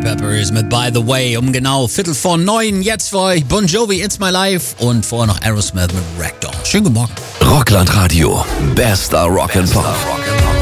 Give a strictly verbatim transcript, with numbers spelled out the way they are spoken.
Peppers mit By the Way um genau Viertel vor neun. Jetzt für euch Bon Jovi, It's My Life und vorher noch Aerosmith mit Ragdoll. Schönen guten Morgen. Rockland Radio, bester Rock'n'Pop.